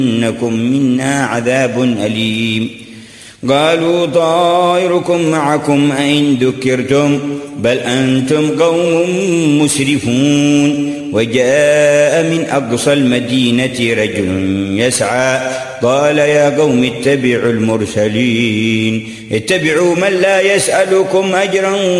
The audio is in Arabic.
إنكم منا عذاب أليم. قالوا طائركم معكم أئن ذكرتم بل أنتم قوم مسرفون. وجاء من أقصى المدينة رجل يسعى قال يا قوم اتبعوا المرسلين اتبعوا من لا يسألكم أجرا